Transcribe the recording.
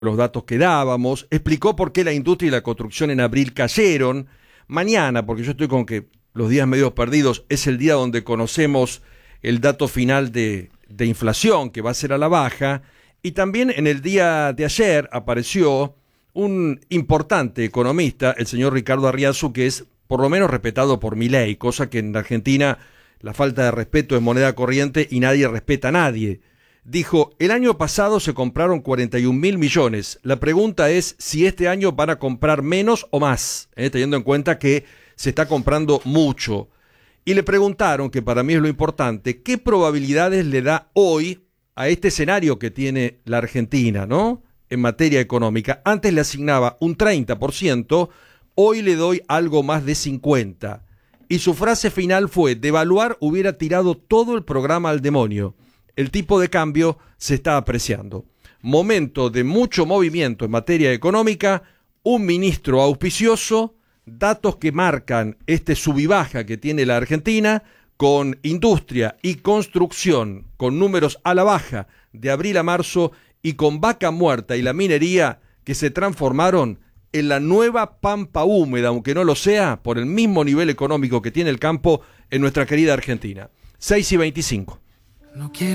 los datos que dábamos, explicó por qué la industria y la construcción en abril cayeron. Mañana, porque yo estoy con que los días medios perdidos, es el día donde conocemos el dato final de inflación, que va a ser a la baja, y también en el día de ayer apareció un importante economista, el señor Ricardo Arriazu, que es por lo menos respetado por Milei, cosa que en Argentina la falta de respeto es moneda corriente y nadie respeta a nadie. Dijo, el año pasado se compraron 41.000 millones. La pregunta es si este año van a comprar menos o más, teniendo en cuenta que se está comprando mucho. Y le preguntaron, que para mí es lo importante, ¿qué probabilidades le da hoy a este escenario que tiene la Argentina, ¿no?, en materia económica? Antes le asignaba un 30%, hoy le doy algo más de 50%. Y su frase final fue, devaluar hubiera tirado todo el programa al demonio. El tipo de cambio se está apreciando. Momento de mucho movimiento en materia económica, un ministro auspicioso, datos que marcan este sub y baja que tiene la Argentina, con industria y construcción, con números a la baja de abril a marzo y con vaca muerta y la minería que se transformaron en la nueva pampa húmeda, aunque no lo sea, por el mismo nivel económico que tiene el campo en nuestra querida Argentina. 6:25. No quiero